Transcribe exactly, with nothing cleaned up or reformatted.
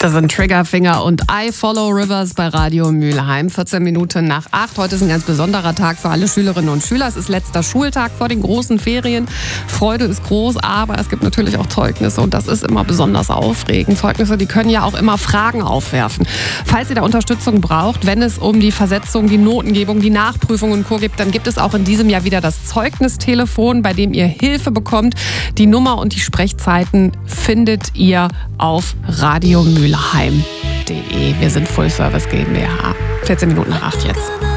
Das sind Triggerfinger und I Follow Rivers bei Radio Mülheim. vierzehn Minuten nach acht. Heute ist ein ganz besonderer Tag für alle Schülerinnen und Schüler. Es ist letzter Schultag vor den großen Ferien. Freude ist groß, aber es gibt natürlich auch Zeugnisse und das ist immer besonders aufregend. Zeugnisse, die können ja auch immer Fragen aufwerfen. Falls ihr da Unterstützung braucht, wenn es um die Versetzung, die Notengebung, die Nachprüfung und Co. gibt, dann gibt es auch in diesem Jahr wieder das Zeugnistelefon, bei dem ihr Hilfe bekommt. Die Nummer und die Sprechzeiten findet ihr auf Radio Mülheim. Wir sind Full Service GmbH. vierzehn Minuten nach acht jetzt.